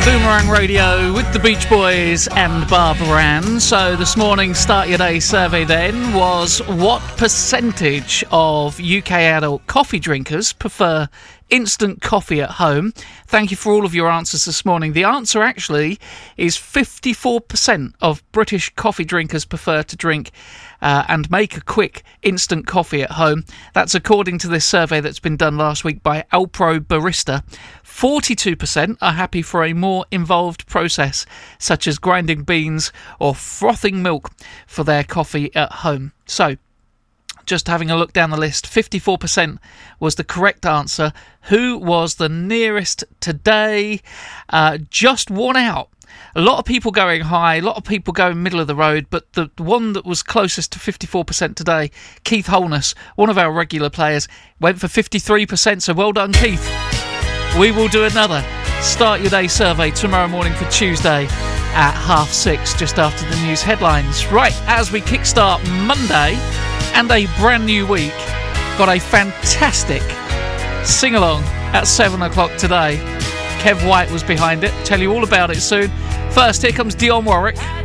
Boomerang Radio with the Beach Boys and Barbara Ann. So this morning's Start Your Day survey then was, what percentage of UK adult coffee drinkers prefer instant coffee at home? Thank you for all of your answers this morning. The answer actually is 54% of British coffee drinkers prefer to drink and make a quick instant coffee at home. That's according to this survey that's been done last week by Alpro Barista. 42% are happy for a more involved process, such as grinding beans or frothing milk for their coffee at home. So, just having a look down the list, 54% was the correct answer. Who was the nearest today? Just one out. A lot of people going high, a lot of people going middle of the road, but the one that was closest to 54% today, Keith Holness, one of our regular players, went for 53%, so well done, Keith. We will do another Start Your Day survey tomorrow morning for Tuesday at 6:30, just after the news headlines. Right, as we kickstart Monday and a brand new week, got a fantastic sing-along at 7 o'clock today. Kev White was behind it. Tell you all about it soon. First, here comes Dionne Warwick.